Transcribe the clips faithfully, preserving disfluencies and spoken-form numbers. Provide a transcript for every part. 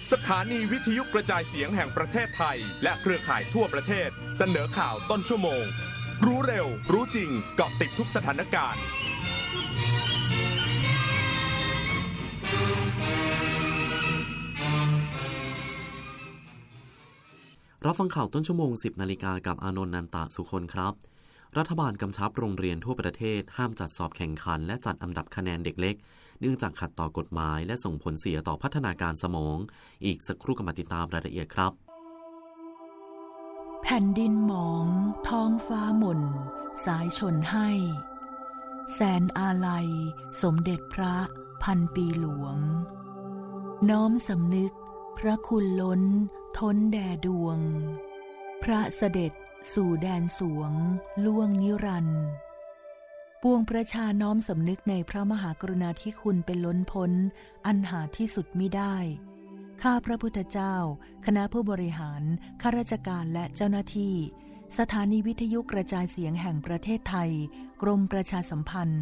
สถานีวิทยุกระจายเสียงแห่งประเทศไทยและเครือข่ายทั่วประเทศเสนอข่าวต้นชั่วโมงรู้เร็วรู้จริงเกาะติดทุกสถานการณ์รับฟังข่าวต้นชั่วโมง สิบนาฬิกากับอานนท์ นันตะสุคนครับรัฐบาลกำชับโรงเรียนทั่วประเทศห้ามจัดสอบแข่งขันและจัดอันดับคะแนนเด็กเล็กเนื่องจากขัดต่อกฎหมายและส่งผลเสียต่อพัฒนาการสมองอีกสักครู่กำลังติดตามรายละเอียดครับแผ่นดินหมองท้องฟ้าหม่นสายชนให้แสนอาลัยสมเด็จพระพันปีหลวงน้อมสำนึกพระคุณล้นท้นแด่ดวงพระเสด็จสู่แดนสวงล่วงนิรันดร์ปวงประชาน้อมสำนึกในพระมหากรุณาธิคุณเป็นล้นพ้นอันหาที่สุดมิได้ข้าพระพุทธเจ้าคณะผู้บริหารข้าราชการและเจ้าหน้าที่สถานีวิทยุกระจายเสียงแห่งประเทศไทยกรมประชาสัมพันธ์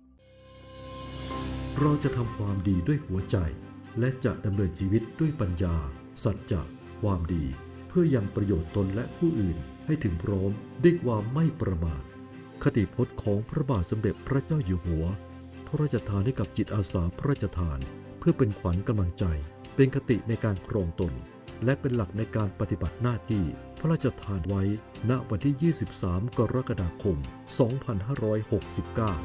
เราจะทำความดีด้วยหัวใจและจะดำเนินชีวิตด้วยปัญญาสัจจะความดีเพื่อยังประโยชน์ตนและผู้อื่นให้ถึงพร้อมด้วยความไม่ประมาทคติพจน์ของพระบาทสมเด็จพระเจ้าอยู่หัวพระราชทานให้กับจิตอาสาพระราชทานเพื่อเป็นขวัญกำลังใจเป็นคติในการครองตนและเป็นหลักในการปฏิบัติหน้าที่พระราชทานไว้ณวันที่ยี่สิบสามกรกฎาคมสองพันห้าร้อยหกสิบเก้า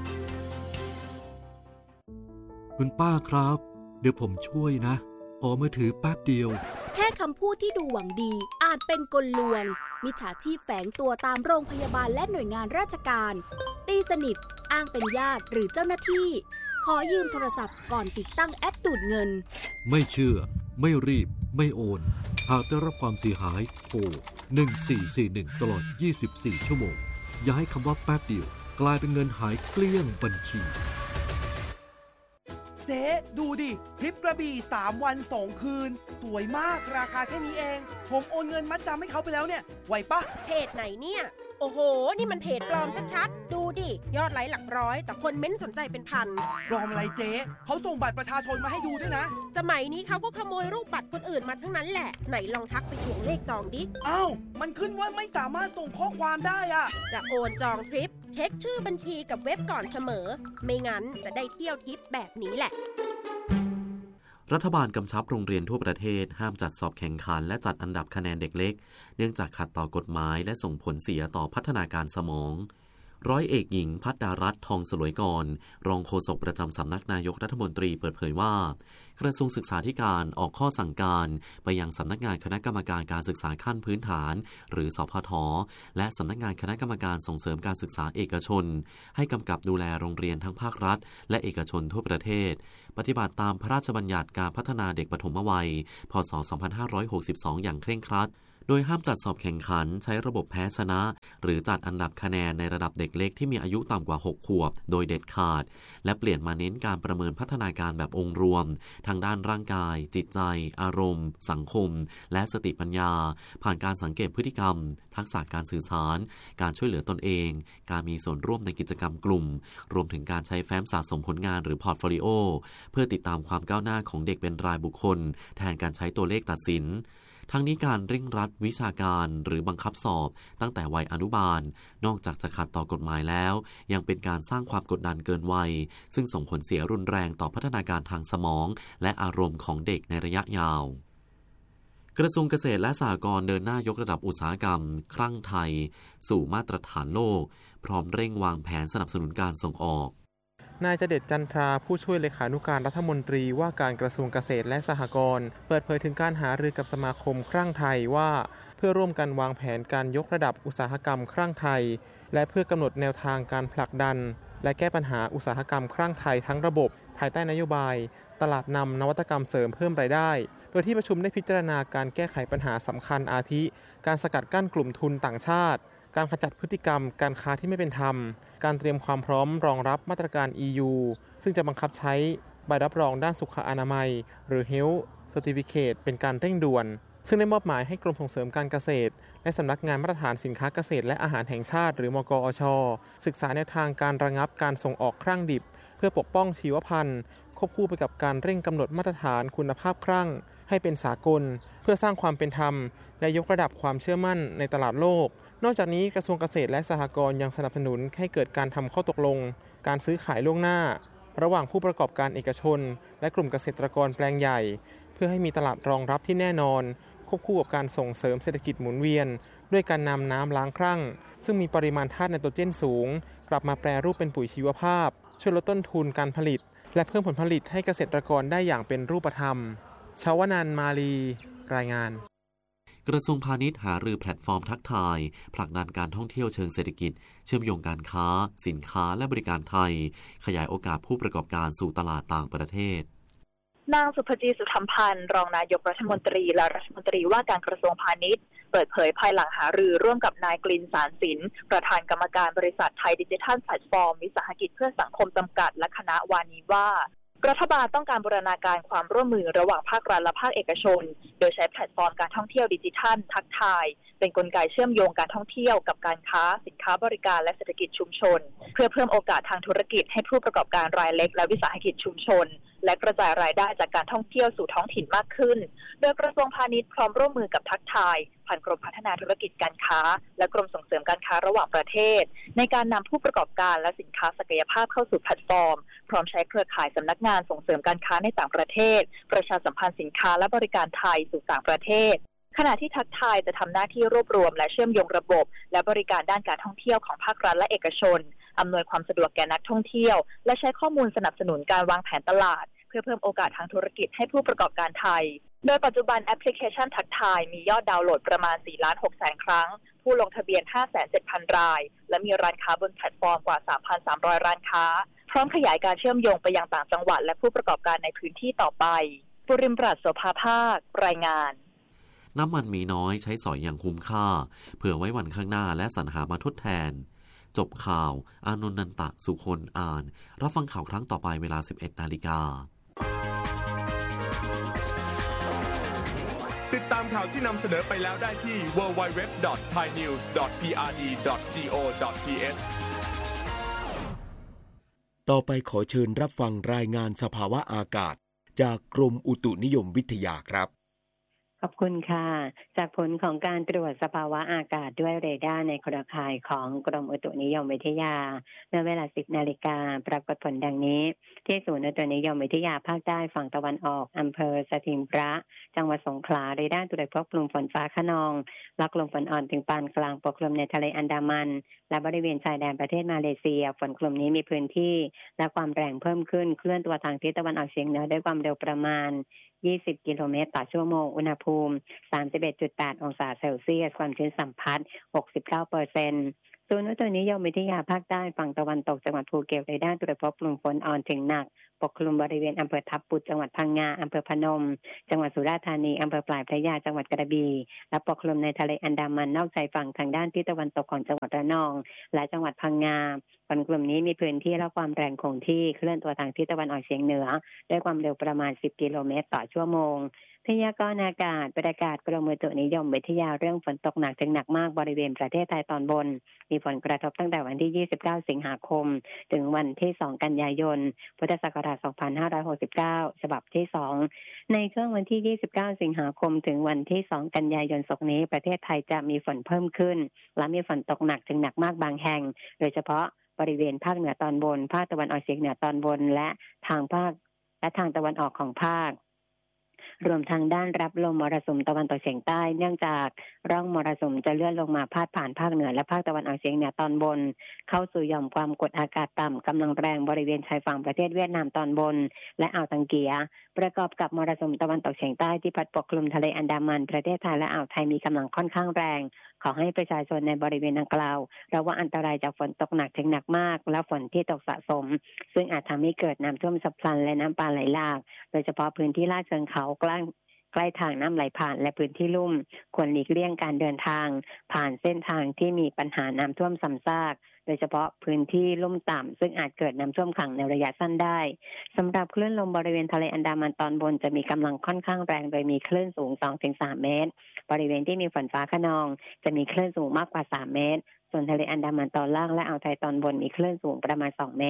คุณป้าครับเดี๋ยวผมช่วยนะขอมือถือแป๊บเดียวแค่คำพูดที่ดูหวังดีอาจเป็นกลลวงมิจฉาชีพแฝงตัวตามโรงพยาบาลและหน่วยงานราชการตีสนิทอ้างเป็นญาติหรือเจ้าหน้าที่ขอยืมโทรศัพท์ก่อนติดตั้งแอปดูดเงินไม่เชื่อไม่รีบไม่โอนหากได้รับความเสียหายโทรหนึ่งสี่สี่หนึ่งตลอดยี่สิบสี่ชั่วโมงอย่าให้คำว่าแป๊บเดียวกลายเป็นเงินหายเกลี้ยงบัญชีเจ๊ดูดิทริปกระบี่สามวันสองคืนสวยมากราคาแค่นี้เองผมโอนเงินมัดจำให้เขาไปแล้วเนี่ยไหวปะเพจไหนเนี่ยโอ้โหนี่มันเพจปลอมชัดๆดูดิยอดไลค์หลักร้อยแต่คนเม้นสนใจเป็นพันปลอมอะไรเจ๊เขาส่งบัตรประชาชนมาให้ดูด้วยนะสมัยนี้เขาก็ขโมยรูปบัตรคนอื่นมาทั้งนั้นแหละไหนลองทักไปทวงเลขจองดิอ้าวมันขึ้นว่าไม่สามารถส่งข้อความได้อะจะโอนจองทริปเช็คชื่อบัญชีกับเว็บก่อนเสมอไม่งั้นจะได้เที่ยวทริปแบบนี้แหละรัฐบาลกำชับโรงเรียนทั่วประเทศห้ามจัดสอบแข่งขันและจัดอันดับคะแนนเด็กเล็กเนื่องจากขัดต่อกฎหมายและส่งผลเสียต่อพัฒนาการสมองร้อยเอกหญิงภัทรารัตน์ทองสลวยกรรองโฆษกประจำสำนักนายกรัฐมนตรีเปิดเผยว่ากระทรวงศึกษาธิการออกข้อสั่งการไปยังสำนักงานคณะกรรมการการศึกษาขั้นพื้นฐานหรือสพทและสำนักงานคณะกรรมการส่งเสริมการศึกษาเอกชนให้กำกับดูแลโรงเรียนทั้งภาครัฐและเอกชนทั่วประเทศปฏิบัติตามพระราชบัญญัติการพัฒนาเด็กปฐมวัยพ.ศ. สองพันห้าร้อยหกสิบสองอย่างเคร่งครัดโดยห้ามจัดสอบแข่งขันใช้ระบบแพ้ชนะหรือจัดอันดับคะแนนในระดับเด็กเล็กที่มีอายุต่ำกว่าหกขวบโดยเด็ดขาดและเปลี่ยนมาเน้นการประเมินพัฒนาการแบบองค์รวมทางด้านร่างกายจิตใจอารมณ์สังคมและสติปัญญาผ่านการสังเกตพฤติกรรมทักษะการสื่อสารการช่วยเหลือตนเองการมีส่วนร่วมในกิจกรรมกลุ่มรวมถึงการใช้แฟ้มสะสมผลงานหรือพอร์ตโฟลิโอเพื่อติดตามความก้าวหน้าของเด็กเป็นรายบุคคลแทนการใช้ตัวเลขตัดสินทั้งนี้การเร่งรัดวิชาการหรือบังคับสอบตั้งแต่วัยอนุบาลนอกจากจะขัดต่อกฎหมายแล้วยังเป็นการสร้างความกดดันเกินวัยซึ่งส่งผลเสียรุนแรงต่อพัฒนาการทางสมองและอารมณ์ของเด็กในระยะยาวกระทรวงเกษตรและสหกรณ์เดินหน้ายกระดับอุตสาหกรรมครั่งไทยสู่มาตรฐานโลกพร้อมเร่งวางแผนสนับสนุนการส่งออกนายเจเด็ดจันทราผู้ช่วยเลขานุการรัฐมนตรีว่าการกระทรวงเกษตรและสหกรณ์เปิดเผยถึงการหารือกับสมาคมครั่งไทยว่าเพื่อร่วมกันวางแผนการยกระดับอุตสาหกรรมครั่งไทยและเพื่อกำหนดแนวทางการผลักดันและแก้ปัญหาอุตสาหกรรมครั่งไทยทั้งระบบภายใต้นโยบายตลาดนำนวัตกรรมเสริมเพิ่มรายได้โดยที่ประชุมได้พิจารณาการแก้ไขปัญหาสำคัญอาทิการสกัดกั้นกลุ่มทุนต่างชาติการขจัดพฤติกรรมการค้าที่ไม่เป็นธรรมการเตรียมความพร้อมรองรับมาตรการ อี ยู ซึ่งจะบังคับใช้ใบรับรองด้านสุขอนามัยหรือ Health Certificate เป็นการเร่งด่วนซึ่งได้มอบหมายให้กรมส่งเสริมการเกษตรและสำนักงานมาตรฐานสินค้าเกษตรและอาหารแห่งชาติหรือมกอช.ศึกษาแนวทางการระงับการส่งออกครั่งดิบเพื่อปกป้องชีวพันธุ์ควบคู่ไปกับการเร่งกำหนดมาตรฐานคุณภาพครั่งให้เป็นสากลเพื่อสร้างความเป็นธรรมและยกระดับความเชื่อมั่นในตลาดโลกนอกจากนี้กระทรวงเกษตรและสหกรณ์ยังสนับสนุนให้เกิดการทำข้อตกลงการซื้อขายล่วงหน้าระหว่างผู้ประกอบการเอกชนและกลุ่มเกษตรกรแปลงใหญ่เพื่อให้มีตลาดรองรับที่แน่นอนควบคู่กับการส่งเสริมเศรษฐกิจหมุนเวียนด้วยการนำน้ำล้างครั่งซึ่งมีปริมาณธาตุไนโตรเจนสูงกลับมาแปรรูปเป็นปุ๋ยชีวภาพช่วยลดต้นทุนการผลิตและเพิ่มผลผลิตให้เกษตรกรได้อย่างเป็นรูปธรรมชวนันท์ มาลีรายงานกระทรวงพาณิชย์หารือแพลตฟอร์มทักทายผลักดันการท่องเที่ยวเชิงเศรษฐกิจเชื่อมโยงการค้าสินค้าและบริการไทยขยายโอกาสผู้ประกอบการสู่ตลาดต่างประเทศนางสุภจีสุธรรมพันธ์รองนายกรัฐมนตรีและรัฐมนตรีว่าการกระทรวงพาณิชย์เปิดเผยภายหลังหารือร่วมกับนายกลินสารสินประธานกรรมการบริษัทไทยดิจิทัลแพลตฟอร์มวิสาหกิจเพื่อสังคมจำกัดและคณะวานีว่ารัฐบาลต้องการบูรณาการความร่วมมือระหว่างภาครัฐและภาคเอกชนโดยใช้แพลตฟอร์มการท่องเที่ยวดิจิทัลทักทายเป็นกลไกเชื่อมโยงการท่องเที่ยวกับการค้าสินค้าบริการและเศรษฐกิจชุมชนเพื่อเพิ่มโอกาสทางธุรกิจให้ผู้ประกอบการรายเล็กและวิสาหกิจชุมชนและกระจายรายได้จากการท่องเที่ยวสู่ท้องถิ่นมากขึ้นโดยกระทรวงพาณิชย์พร้อมร่วมมือกับทักทายผ่านกรมพัฒนาธุรกิจการค้าและกรมส่งเสริมการค้าระหว่างประเทศในการนำผู้ประกอบการและสินค้าศักยภาพเข้าสู่แพลตฟอร์มพร้อมใช้เครือข่ายสำนักงานส่งเสริมการค้าในต่างประเทศประชาสัมพันธ์สินค้าและบริการไทยสู่ต่างประเทศขณะที่ทักทายจะทำหน้าที่รวบรวมและเชื่อมโยงระบบและบริการด้านการท่องเที่ยวของภาครัฐและเอกชนอำนวยความสะดวกแก่นักท่องเที่ยวและใช้ข้อมูลสนับสนุนการวางแผนตลาดเพื่อเพิ่มโอกาสทางธุรกิจให้ผู้ประกอบการไทยโดยปัจจุบันแอปพลิเคชันทักทายมียอดดาวน์โหลดประมาณ สี่ล้านหกแสน ครั้งผู้ลงทะเบียน ห้าแสนเจ็ดพัน รายและมีร้านค้าบนแพลตฟอร์มกว่า สามพันสามร้อย ร้านค้าพร้อมขยายการเชื่อมโยงไปยังต่างจังหวัดและผู้ประกอบการในพื้นที่ต่อไปปุริมปราชโสภาภาครายงานน้ำมันมีน้อยใช้สอยอย่างคุ้มค่าเผื่อไว้วันข้างหน้าและสรรหามาทดแทนจบข่าวอานนท์ นันตะสุคนอ่านรับฟังข่าวครั้งต่อไปเวลา สิบเอ็ดนาฬิกาติดตามข่าวที่นำเสนอไปแล้วได้ที่ ดับเบิลยู ดับเบิลยู ดับเบิลยู ดอท ไทยนิวส์ ดอท พี อาร์ ดี ดอท จี โอ ดอท ที เอชต่อไปขอเชิญรับฟังรายงานสภาวะอากาศจากกรมอุตุนิยมวิทยาครับขอบคุณค่ะจากผลของการตรวจสภาวะอากาศด้วยเรดาร์ในเครือข่ายของกรมอุตุนิยมวิทยาเมื่อเวลา สิบนาฬิกาปรากฏผลดังนี้ที่ศูนย์อุตุนิยมวิทยาภาคใต้ฝั่งตะวันออกอำเภอสถิงพระจังหวัดสงขลาเรดาร์ตรวจพบกลุ่มฝนฟ้าคะนองและกลุ่มฝนอ่อนถึงปานกลางปกคลุมในทะเลอันดามันและบริเวณชายแดนประเทศมาเลเซียฝนกลุ่มนี้มีพื้นที่และความแรงเพิ่มขึ้นเคลื่อนตัวทางทิศตะวันออกเฉียงเหนือด้วยความเร็วประมาณยี่สิบกิโลเมตรต่อชั่วโมงอุณหภูมิ สามสิบเอ็ดจุดแปด องศาเซลเซียสความชื้นสัมพัทธ์ หกสิบเก้าเปอร์เซ็นต์ ศูนย์อุตุนิยมวิทยาภาคใต้ฝั่งตะวันตกจังหวัดภูเก็ตเรดาร์ตรวจพบกลุ่มฝนอ่อนถึงหนักปกคลุมบริเวณอำเภอทับปุดจังหวัดพังงาอำเภอพนมจังหวัดสุราษฎร์ธานีอำเภอปลายพระยาจังหวัดกระบี่และปกคลุมในทะเลอันดามันนอกชายฝั่งทางด้านทิศตะวันตกของจังหวัดระนองและจังหวัดพังงาฝนกลุ่มนี้มีพื้นที่และความแรงคงที่เคลื่อนตัวทางทิศตะวันออกเฉียงเหนือด้วยความเร็วประมาณสิบกิโลเมตรต่อชั่วโมงพยากรณ์อากาศประกาศกรมอุตุนิยมวิทยาเรื่องฝนตกหนักถึงหนักมากบริเวณประเทศไทยตอนบนมีผลกระทบตั้งแต่วันที่ยี่สิบเก้าสิงหาคมถึงวันที่สองกันยายนพุทธศักราชสองพันห้าร้อยหกสิบเก้าฉบับที่สองในช่วงวันที่ยี่สิบเก้าสิงหาคมถึงวันที่สองกันยายนศกนี้ประเทศไทยจะมีฝนเพิ่มขึ้นและมีฝนตกหนักถึงหนักมากบางแห่งโดยเฉพาะบริเวณภาคเหนือตอนบนภาคตะวันออกเฉียงเหนือตอนบนและทางภาคและทางตะวันออกของภาครวมทางด้านรับลมมรสุมตะวันตกเฉียงใต้เนื่องจากร่องมรสุมจะเลื่อนลงมาพาดผ่านภาคเหนือและภาคตะวันออกเฉียงเหนือตอนบนเข้าสู่หย่อมความกดอากาศต่ำกำลังแรงบริเวณชายฝั่งประเทศเวียดนามตอนบนและอ่าวตังเกียประกอบกับมรสุมตะวันตกเฉียงใต้ที่พัดปกคลุมทะเลอันดามันประเทศไทยและอ่าวไทยมีกำลังค่อนข้างแรงขอให้ประชาชนในบริเวณดังกล่าวระวังอันตรายจากฝนตกหนักถึงหนักมากและฝนที่ตกสะสมซึ่งอาจทำให้เกิดน้ำท่วมฉับพลันและน้ำป่าไหลหลากโดยเฉพาะพื้นที่ลาดเชิงเขาใกล้ใกล้ทางน้ำไหลผ่านและพื้นที่ลุ่มควรหลีกเลี่ยงการเดินทางผ่านเส้นทางที่มีปัญหาน้ำท่วมซ้ำซากโดยเฉพาะพื้นที่ลุ่มต่ำซึ่งอาจเกิดน้ำท่วมขังในระยะสั้นได้สำหรับคลื่นลมบริเวณทะเลอันดามันตอนบนจะมีกำลังค่อนข้างแรงโดยมีคลื่นสูง สองถึงสาม เมตรบริเวณที่มีฝนฟ้าคะนองจะมีคลื่นสูงมากกว่าสามเมตรส่วนทะเลอันดามันตอนล่างและอ่าวไทยตอนบนมีคลื่นสูงประมาณสองเมตร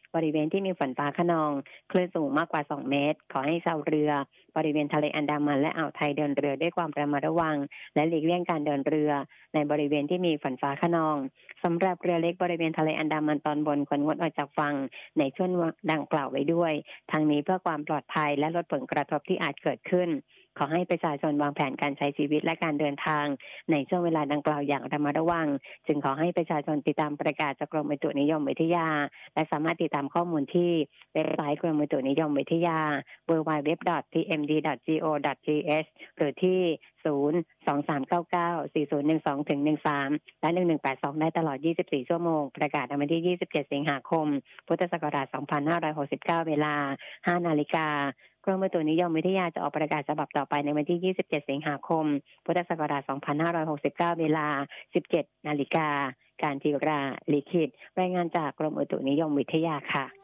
บริเวณที่มีฝนฟ้าคะนองคลื่นสูงมากกว่าสองเมตรขอให้ชาวเรือบริเวณทะเลอันดามันและอ่าวไทยเดินเรือด้วยความระมัดระวังและหลีกเลี่ยงการเดินเรือในบริเวณที่มีฝนฟ้าคะนองสำหรับเรือเล็กบริเวณทะเลอันดามันตอนบนควรงดออกจากฝั่งในช่วงดังกล่าวไว้ด้วยทางนี้เพื่อความปลอดภัยและลดผลกระทบที่อาจเกิดขึ้นขอให้ประชาชนวางแผนการใช้ชีวิตและการเดินทางในช่วงเวลาดังกล่าวอย่างระมัดระวังจึงขอให้ประชาชนติดตามประกาศจากกรมอุตุนิยมวิทยาและสามารถติดตามข้อมูลที่เว็บไซต์กรมอุตุนิยมวิทยา ดับเบิลยู ดับเบิลยู ดับเบิลยู ดอท ที เอ็ม ดี ดอท จี โอ ดอท ที เอช หรือที่ ศูนย์ สอง สาม เก้า เก้า สี่ ศูนย์ หนึ่ง สอง ถึง หนึ่ง สาม และ หนึ่ง หนึ่ง แปด สอง ได้ตลอด ยี่สิบสี่ ชั่วโมงประกาศในวันที่ ยี่สิบเจ็ด สิงหาคม พุทธศักราช สองพันห้าร้อยหกสิบเก้า เวลา ห้า นาฬิกากรมอุตุนิยมวิทยาจะออกประกาศฉบับต่อไปในวันที่ ยี่สิบเจ็ด สิงหาคม พุทธศักราช สองพันห้าร้อยหกสิบเก้า เวลา สิบเจ็ด นาฬิกาการทีราลิขิตรายงานจากกรมอุตุนิยมวิทยาค่ะ